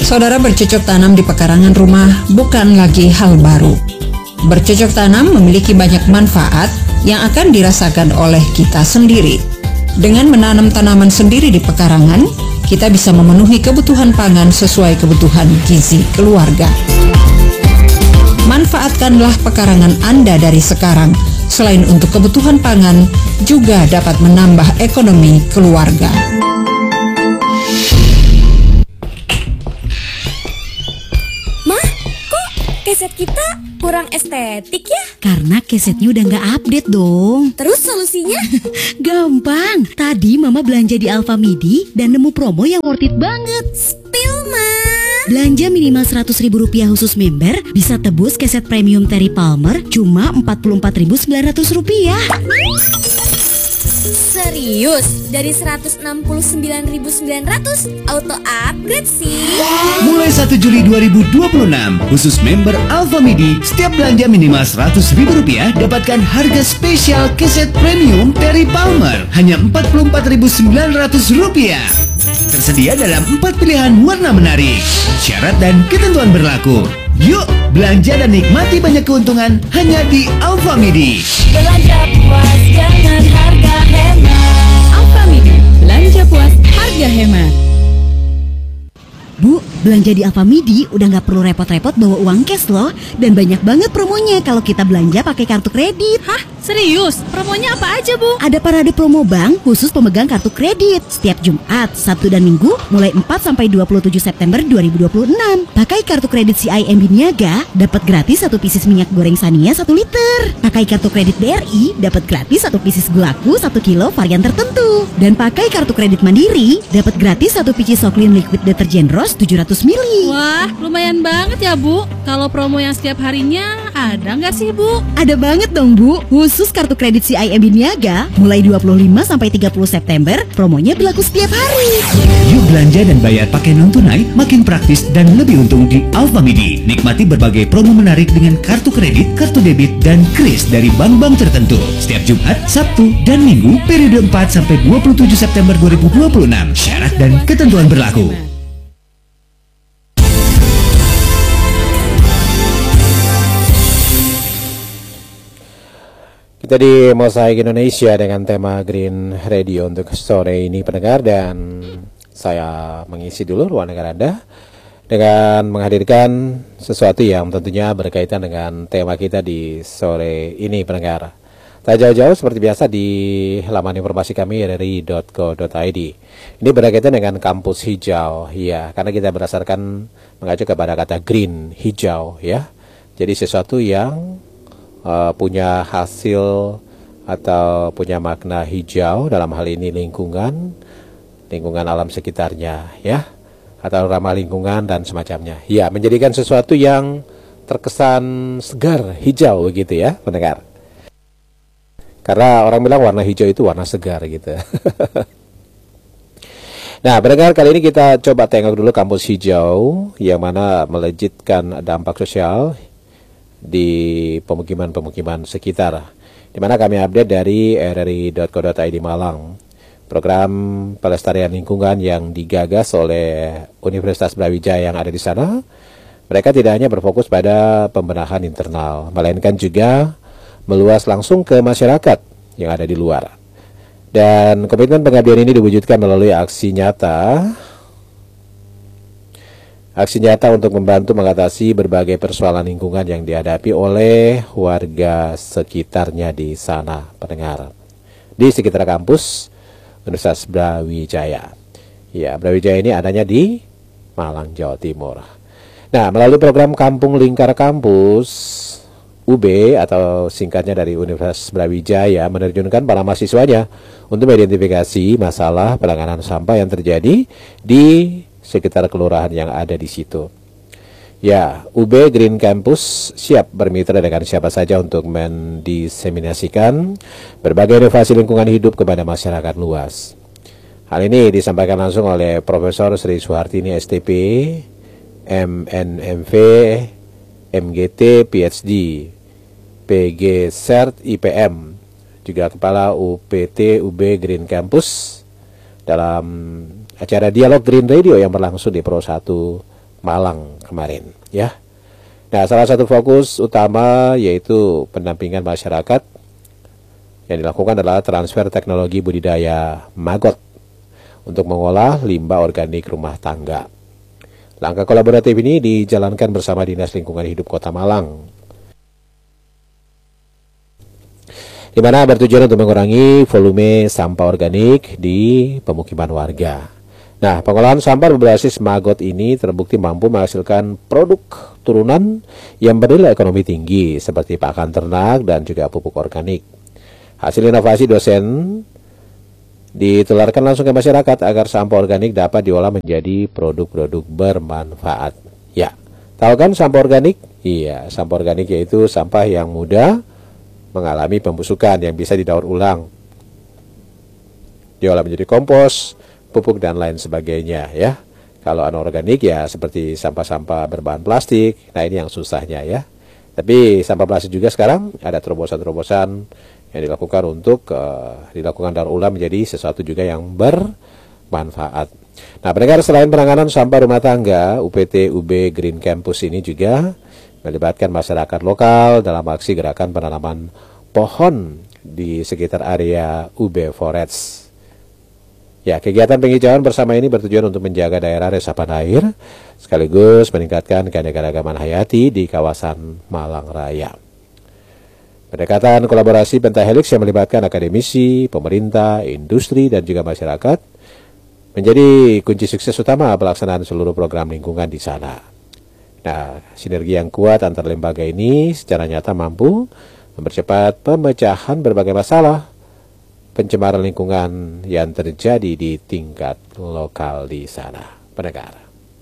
Saudara, bercocok tanam di pekarangan rumah bukan lagi hal baru. Bercocok tanam memiliki banyak manfaat yang akan dirasakan oleh kita sendiri. Dengan menanam tanaman sendiri di pekarangan, kita bisa memenuhi kebutuhan pangan sesuai kebutuhan gizi keluarga. Manfaatkanlah pekarangan Anda dari sekarang. Selain untuk kebutuhan pangan, juga dapat menambah ekonomi keluarga. Mah, kok keset kita kurang estetik ya? Karena kesetnya udah nggak update dong. Terus solusinya? Gampang. Tadi Mama belanja di Alfamidi dan nemu promo yang worth it banget. Spill, Ma. Belanja minimal Rp100.000 khusus member, bisa tebus keset premium Terry Palmer cuma Rp44.900. Serius? Dari 169.900 auto upgrade sih. Mulai 1 Juli 2026, khusus member Alfamidi, setiap belanja minimal Rp100.000 dapatkan harga spesial keset premium Terry Palmer hanya Rp44.900. Tersedia dalam 4 pilihan warna menarik. Syarat dan ketentuan berlaku. Yuk, belanja dan nikmati banyak keuntungan hanya di Alfamidi. Belanja puas dengan harga hemat. Alfamidi, belanja puas harga hemat. Bu, belanja di Alfamidi udah nggak perlu repot-repot bawa uang cash loh. Dan banyak banget promonya kalau kita belanja pakai kartu kredit. Hah? Serius? Promonya apa aja, Bu? Ada parade promo bank khusus pemegang kartu kredit setiap Jumat, Sabtu dan Minggu mulai 4 sampai 27 September 2026. Pakai kartu kredit CIMB Niaga dapat gratis 1 pieces minyak goreng Sania 1 liter. Pakai kartu kredit BRI dapat gratis 1 pieces gulaku 1 kilo varian tertentu. Dan pakai kartu kredit Mandiri dapat gratis 1 pieces Soklin liquid deterjen Ross 700 ml. Wah, lumayan banget ya, Bu. Kalau promo yang setiap harinya ada nggak sih, Bu? Ada banget dong, Bu. Khusus kartu kredit CIMB Niaga mulai 25 sampai 30 September, promonya berlaku setiap hari. Yuk belanja dan bayar pakai non tunai, makin praktis dan lebih untung di Alfamidi. Nikmati berbagai promo menarik dengan kartu kredit, kartu debit, dan kris dari bank-bank tertentu. Setiap Jumat, Sabtu, dan Minggu, periode 4 sampai 27 September 2026. Syarat dan ketentuan berlaku. Kita di Mosaik Indonesia dengan tema Green Radio untuk sore ini pendengar, dan saya mengisi dulu ruang dengar Anda dengan menghadirkan sesuatu yang tentunya berkaitan dengan tema kita di sore ini pendengar. Tak jauh-jauh seperti biasa di laman informasi kami rri.co.id. Ini berkaitan dengan kampus hijau ya, karena kita berdasarkan mengacu kepada kata green, hijau ya. Jadi sesuatu yang punya hasil atau punya makna hijau, dalam hal ini lingkungan alam sekitarnya ya, atau ramah lingkungan dan semacamnya ya, menjadikan sesuatu yang terkesan segar, hijau begitu ya pendengar, karena orang bilang warna hijau itu warna segar gitu. Nah pendengar, kali ini kita coba tengok dulu kampus hijau yang mana melejitkan dampak sosial di pemukiman-pemukiman sekitar, di mana kami update dari rri.co.id Malang. Program pelestarian lingkungan yang digagas oleh Universitas Brawijaya yang ada di sana, mereka tidak hanya berfokus pada pembenahan internal, melainkan juga meluas langsung ke masyarakat yang ada di luar. Dan komitmen pengabdian ini diwujudkan melalui aksi nyata untuk membantu mengatasi berbagai persoalan lingkungan yang dihadapi oleh warga sekitarnya di sana, pendengar. Di sekitar kampus Universitas Brawijaya. Ya, Brawijaya ini adanya di Malang, Jawa Timur. Nah, melalui program Kampung Lingkar Kampus, UB atau singkatnya dari Universitas Brawijaya menerjunkan para mahasiswanya untuk mengidentifikasi masalah penanganan sampah yang terjadi di sekitar kelurahan yang ada di situ. Ya, UB Green Campus siap bermitra dengan siapa saja untuk mendiseminasikan berbagai inovasi lingkungan hidup kepada masyarakat luas. Hal ini disampaikan langsung oleh Profesor Sri Suhartini STP, MNMV, MGT, PhD, PG Cert IPM, juga Kepala UPT UB Green Campus dalam acara Dialog Green Radio yang berlangsung di Pro 1 Malang kemarin ya. Nah, salah satu fokus utama yaitu pendampingan masyarakat yang dilakukan adalah transfer teknologi budidaya maggot untuk mengolah limbah organik rumah tangga. Langkah kolaboratif ini dijalankan bersama Dinas Lingkungan Hidup Kota Malang, di mana bertujuan untuk mengurangi volume sampah organik di pemukiman warga. Nah, pengolahan sampah berbasis maggot ini terbukti mampu menghasilkan produk turunan yang bernilai ekonomi tinggi seperti pakan ternak dan juga pupuk organik. Hasil inovasi dosen ditularkan langsung ke masyarakat agar sampah organik dapat diolah menjadi produk-produk bermanfaat. Ya, tahu kan sampah organik? Iya, sampah organik yaitu sampah yang mudah mengalami pembusukan yang bisa didaur ulang, diolah menjadi kompos, pupuk dan lain sebagainya ya. Kalau anorganik ya seperti sampah-sampah berbahan plastik. Nah, ini yang susahnya ya. Tapi sampah plastik juga sekarang ada terobosan-terobosan yang dilakukan untuk dilakukan daur ulang menjadi sesuatu juga yang bermanfaat. Nah, pendengar, selain penanganan sampah rumah tangga, UPT UB Green Campus ini juga melibatkan masyarakat lokal dalam aksi gerakan penanaman pohon di sekitar area UB Forest. Ya, kegiatan penghijauan bersama ini bertujuan untuk menjaga daerah resapan air sekaligus meningkatkan keanekaragaman hayati di kawasan Malang Raya. Pendekatan kolaborasi pentahelix yang melibatkan akademisi, pemerintah, industri, dan juga masyarakat menjadi kunci sukses utama pelaksanaan seluruh program lingkungan di sana. Nah, sinergi yang kuat antar lembaga ini secara nyata mampu mempercepat pemecahan berbagai masalah pencemaran lingkungan yang terjadi di tingkat lokal di sana. Pendengar.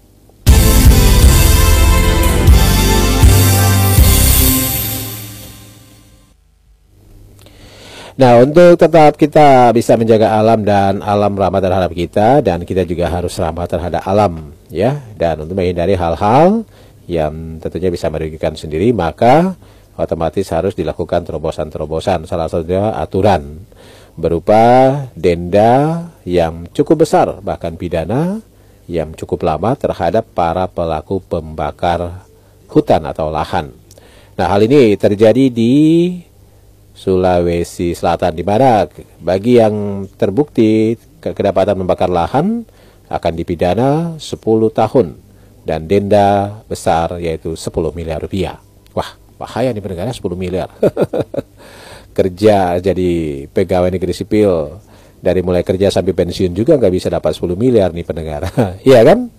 Nah, untuk tetap kita bisa menjaga alam dan alam ramah terhadap kita, dan kita juga harus ramah terhadap alam ya. Dan untuk menghindari hal-hal yang tentunya bisa merugikan sendiri, maka otomatis harus dilakukan terobosan-terobosan. Salah satunya aturan berupa denda yang cukup besar, bahkan pidana yang cukup lama terhadap para pelaku pembakar hutan atau lahan. Nah, hal ini terjadi di Sulawesi Selatan, di mana bagi yang terbukti kedapatan membakar lahan akan dipidana 10 tahun dan denda besar yaitu 10 miliar rupiah. Wah, bahaya nih pendengar, 10 miliar. Kerja jadi pegawai negeri sipil, dari mulai kerja sampai pensiun juga nggak bisa dapat 10 miliar nih pendengar. Iya kan?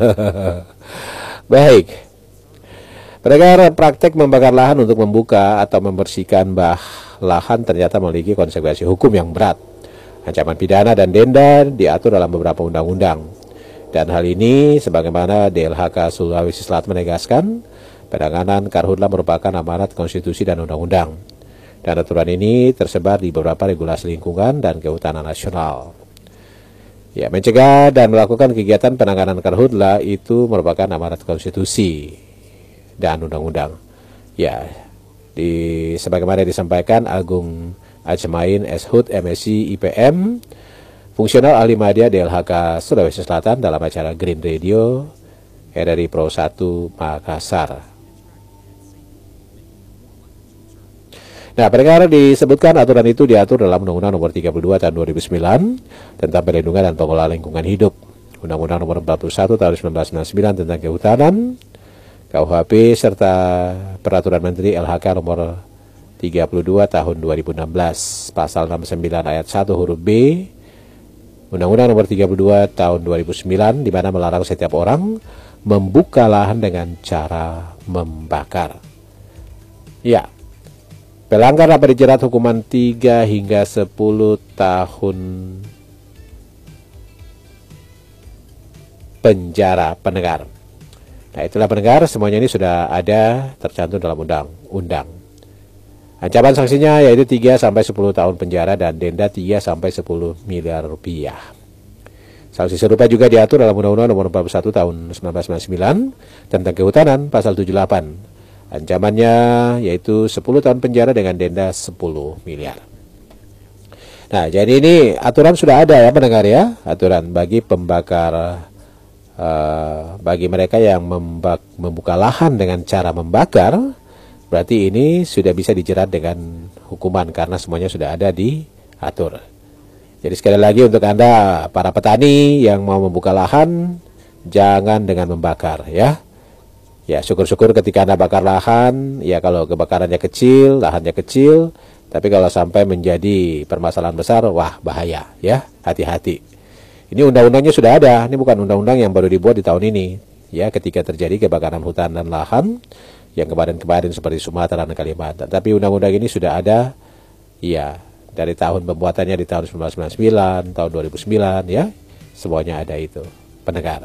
Baik. Pendengar, praktek membakar lahan untuk membuka atau membersihkan lahan ternyata memiliki konsekuensi hukum yang berat. Ancaman pidana dan denda diatur dalam beberapa undang-undang. Dan hal ini sebagaimana DLHK Sulawesi Selatan menegaskan, penanganan karhutla merupakan amanat konstitusi dan undang-undang. Dan aturan ini tersebar di beberapa regulasi lingkungan dan kehutanan nasional. Ya, mencegah dan melakukan kegiatan penanganan karhutla itu merupakan amanat konstitusi dan undang-undang. Ya, sebagaimana disampaikan Agung Ajmain Eshud MSc IPM, fungsional ahli media DLHK Sulawesi Selatan dalam acara Green Radio RRI Pro 1 Makassar. Nah, pendengar, disebutkan aturan itu diatur dalam Undang-Undang Nomor 32 Tahun 2009 tentang perlindungan dan pengelolaan lingkungan hidup, Undang-Undang Nomor 41 Tahun 1999 tentang kehutanan, KUHP, serta Peraturan Menteri LHK Nomor 32 Tahun 2016, Pasal 69 Ayat 1 huruf B, Undang-Undang Nomor 32 Tahun 2009, di mana melarang setiap orang membuka lahan dengan cara membakar. Ya, pelanggar dapat dijerat hukuman 3 hingga 10 tahun penjara, pendengar. Nah, itulah pendengar, semuanya ini sudah ada tercantum dalam undang-undang. Ancaman sanksinya yaitu 3 sampai 10 tahun penjara dan denda 3 sampai 10 miliar rupiah. Sanksi serupa juga diatur dalam Undang-Undang Nomor 41 Tahun 1999 tentang kehutanan Pasal 78. Ancamannya yaitu 10 tahun penjara dengan denda 10 miliar. Nah, jadi ini aturan sudah ada ya pendengar ya, aturan bagi pembakar bagi mereka yang membuka lahan dengan cara membakar, berarti ini sudah bisa dijerat dengan hukuman karena semuanya sudah ada diatur. Jadi sekali lagi untuk Anda para petani yang mau membuka lahan, jangan dengan membakar ya. Ya, syukur-syukur ketika Anda bakar lahan, ya kalau kebakarannya kecil, lahannya kecil, tapi kalau sampai menjadi permasalahan besar, wah bahaya ya, hati-hati. Ini undang-undangnya sudah ada, ini bukan undang-undang yang baru dibuat di tahun ini. Ya, ketika terjadi kebakaran hutan dan lahan, yang kemarin-kemarin seperti Sumatera dan Kalimantan. Tapi undang-undang ini sudah ada, ya, dari tahun pembuatannya di tahun 1999, tahun 2009 ya, semuanya ada itu, pendengar.